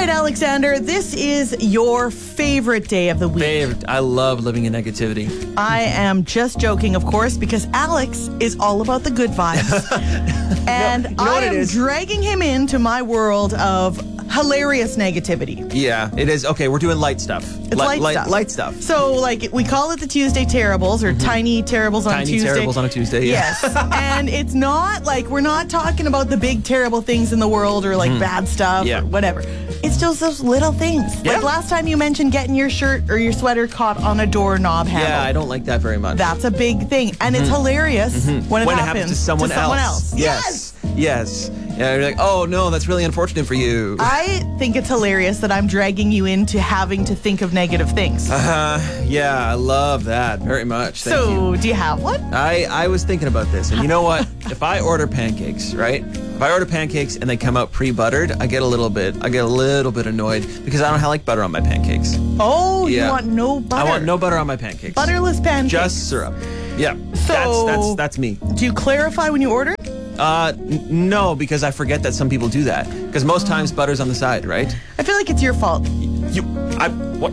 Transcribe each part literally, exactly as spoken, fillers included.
right, Alexander, this is your favorite day of the week. Favorite. I love living in negativity. I am just joking, of course, because Alex is all about the good vibes. And No, you know I what it am is? dragging him into my world of hilarious negativity. Yeah, it is. Okay, we're doing light stuff. It's light, light stuff. Light stuff. So, like, we call it the Tuesday Terribles, or Tiny Terribles on Tiny a Tuesday. terribles on a Tuesday, yeah. Yes. And it's not, like, we're not talking about the big, terrible things in the world or, like, bad stuff Yeah. or whatever. It's just those little things. Yeah. Like, last time you mentioned getting your shirt or your sweater caught on a doorknob handle. Yeah, I don't like that very much. That's a big thing. And it's hilarious when it when happens, it happens to someone, someone else. else. Yes. Yes. Yeah, you're like, oh no, that's really unfortunate for you. I think it's hilarious that I'm dragging you into having to think of negative things. Uh, yeah, I love that very much. Thank so, you. do you have one? I, I was thinking about this, and you know what? If I order pancakes, right? If I order pancakes and they come out pre-buttered, I get a little bit, I get a little bit annoyed because I don't like butter on my pancakes. Oh, Yeah. you want no butter? I want no butter on my pancakes. Butterless pancakes. Just syrup. Yeah. So- that's that's that's me. Do you clarify when you order? Uh, n- no, because I forget that some people do that. Because most times butter's on the side, right? I feel like it's your fault. You, I, what?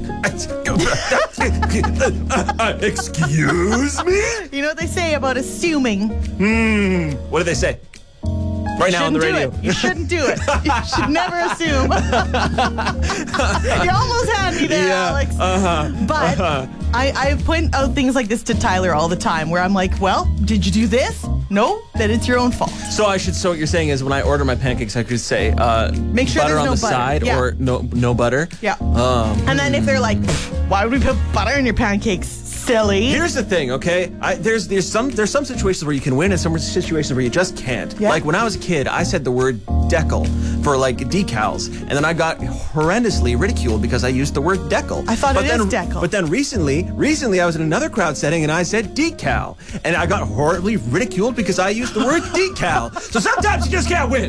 uh, excuse me? You know what they say about assuming? Hmm. What do they say? Right now on the Shouldn't radio. do it. You shouldn't do it. You should never assume. You almost had me there, Yeah, Alex. uh-huh, But uh-huh. I, I point out things like this to Tyler all the time, where I'm like, well, did you do this? No? Then it's your own fault. So I should. So what you're saying is, when I order my pancakes, I could say, uh, Make sure butter there's on no the butter. side Yeah. or no no butter. Yeah. Um. And then if they're like, why would we put butter in your pancakes? Silly. Here's the thing, okay? I, there's there's some there's some situations where you can win and some situations where you just can't. Yeah. Like when I was a kid, I said the word decal for like decals, and then I got horrendously ridiculed because I used the word decal. I thought but it then, is decal. But then recently, recently I was in another crowd setting and I said decal, and I got horribly ridiculed because I used the word decal. So sometimes you just can't win.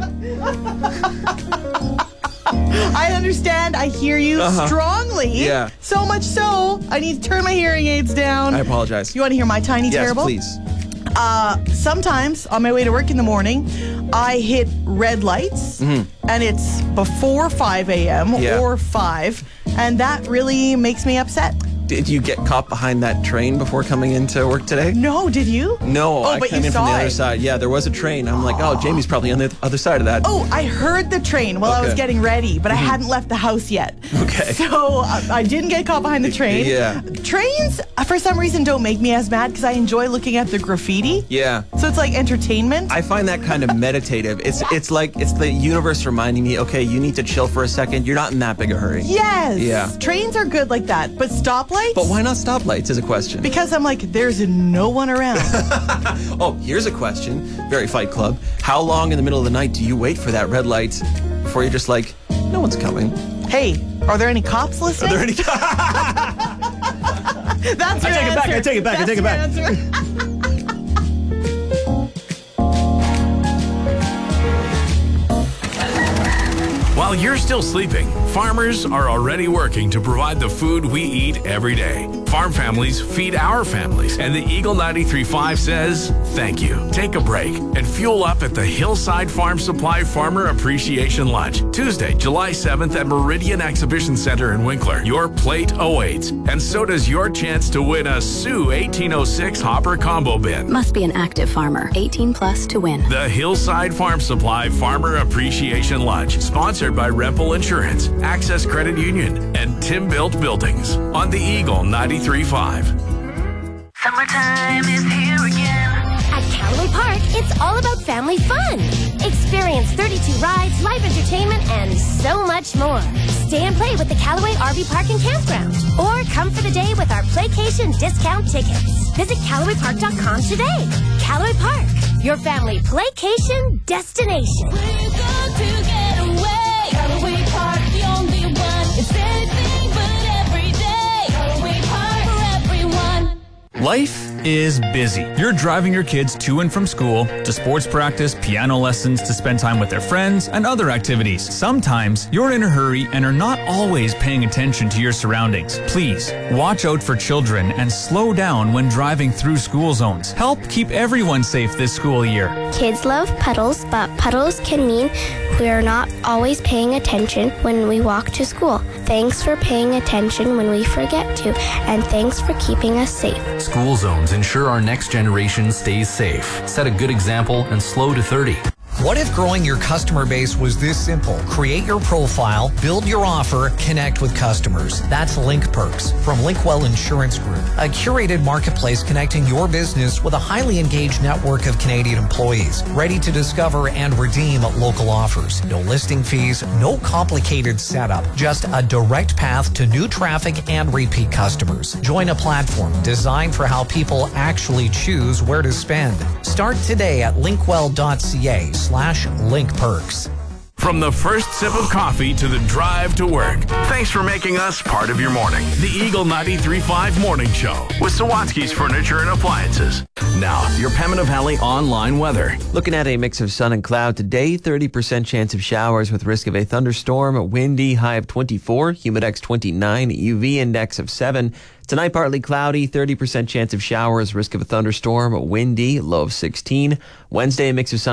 I understand. I hear you Uh-huh. strongly. Yeah. So much so, I need to turn my hearing aids down. I apologize. You want to hear my tiny Yes, terrible? please. Uh, sometimes on my way to work in the morning, I hit red lights, and it's before five a.m. Mm-hmm. Yeah. or five, and that really makes me upset. Did you get caught behind that train before coming into work today? No, did you? No, Oh, I but came you in saw from the other it. side. Yeah, there was a train. I'm like, oh, Jamie's probably on the other side of that. Oh, I heard the train while I was Okay. getting ready, but I hadn't left the house yet. Okay. So uh, I didn't get caught behind the train. Yeah. Trains, uh, for some reason, don't make me as mad because I enjoy looking at the graffiti. Yeah. So it's like entertainment. I find that kind of meditative. It's it's like it's the universe reminding me, okay, you need to chill for a second. You're not in that big a hurry. yes. Yeah. Trains are good like that, but stoplights? But why not stoplights is a question. Because I'm like, there's no one around. Oh, here's a question. Very Fight Club. How long in the middle of the night do you wait for that red light before you're just like, no one's coming? Hey, are there any cops Are listening? there any? That's I your take it back, answer. I take it back, I That's take it your back. answer. While you're still sleeping, farmers are already working to provide the food we eat every day. Farm families feed our families, and the Eagle ninety-three point five says thank you. Take a break and fuel up at the Hillside Farm Supply Farmer Appreciation Lunch, Tuesday, July seventh at Meridian Exhibition Center in Winkler. Your plate awaits, and so does your chance to win a Sioux eighteen oh six Hopper Combo Bin. Must be an active farmer. eighteen plus to win. The Hillside Farm Supply Farmer Appreciation Lunch, sponsored by Rempel Insurance, Access Credit Union, and Tim Built Buildings on the Eagle ninety-three point five. Summertime is here again. At Callaway Park, it's all about family fun. Experience thirty-two rides, live entertainment, and so much more. Stay and play with the Callaway R V Park and Campground. Or come for the day with our Playcation discount tickets. Visit Callaway Park dot com today. Callaway Park, your family Playcation destination. We're going to get away. Callaway Park, the only one. It's anything but every day. Callaway Park for everyone. Life is busy. You're driving your kids to and from school, to sports practice, piano lessons, to spend time with their friends, and other activities. Sometimes you're in a hurry and are not always paying attention to your surroundings. Please, watch out for children and slow down when driving through school zones. Help keep everyone safe this school year. Kids love puddles, but puddles can mean we're not always paying attention when we walk to school. Thanks for paying attention when we forget to, and thanks for keeping us safe. School zones ensure our next generation stays safe. Set a good example and slow to thirty. What if growing your customer base was this simple? Create your profile, build your offer, connect with customers. That's Link Perks from Linkwell Insurance Group, a curated marketplace connecting your business with a highly engaged network of Canadian employees, ready to discover and redeem local offers. No listing fees, no complicated setup, just a direct path to new traffic and repeat customers. Join a platform designed for how people actually choose where to spend. Start today at linkwell dot c a slash link perks. From the first sip of coffee to the drive to work, thanks for making us part of your morning. The Eagle ninety-three point five Morning Show with Sawatsky's Furniture and Appliances. Now, your Pembina Valley online weather. Looking at a mix of sun and cloud today, thirty percent chance of showers with risk of a thunderstorm, windy, high of twenty-four, humidex twenty-nine, U V index of seven. Tonight, partly cloudy, thirty percent chance of showers, risk of a thunderstorm, windy, low of sixteen. Wednesday, a mix of sun